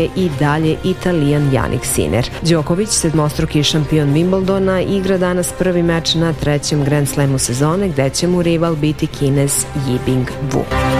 i dalje Italijan Jannik Sinner. Đoković, sedmostruki šampion Wimbledona, igra danas prvi meč na trećem Grand Slamu sezone, gde će mu rival biti Kinez Yibing Wu.